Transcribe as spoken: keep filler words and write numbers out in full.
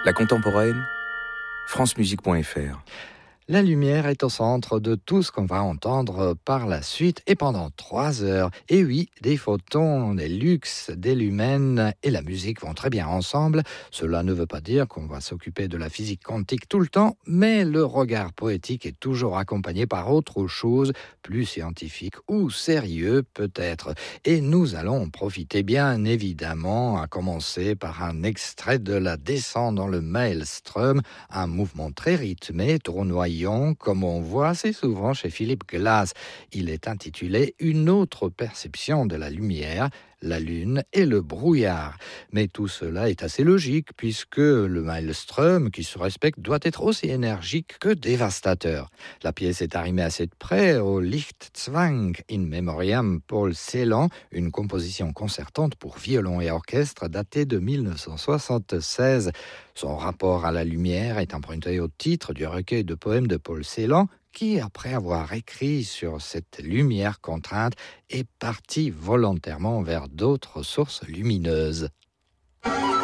La contemporaine, francemusique point f r. La lumière est au centre de tout ce qu'on va entendre par la suite et pendant trois heures. Et oui, des photons, des luxes, des lumens et la musique vont très bien ensemble. Cela ne veut pas dire qu'on va s'occuper de la physique quantique tout le temps, mais le regard poétique est toujours accompagné par autre chose, plus scientifique ou sérieux peut-être. Et nous allons en profiter bien évidemment, à commencer par un extrait de la descente dans le Maelstrom, un mouvement très rythmé, tournoyant, comme on voit assez souvent chez Philip Glass. Il est intitulé « Une autre perception de la lumière ». La lune et le brouillard. Mais tout cela est assez logique puisque le Maelstrom qui se respecte doit être aussi énergique que dévastateur. La pièce est arrimée assez de près au Lichtzwang in Memoriam Paul Celan, une composition concertante pour violon et orchestre datée de dix-neuf cent soixante-seize. Son rapport à la lumière est emprunté au titre du recueil de poèmes de Paul Celan, qui, après avoir écrit sur cette lumière contrainte, est parti volontairement vers d'autres sources lumineuses.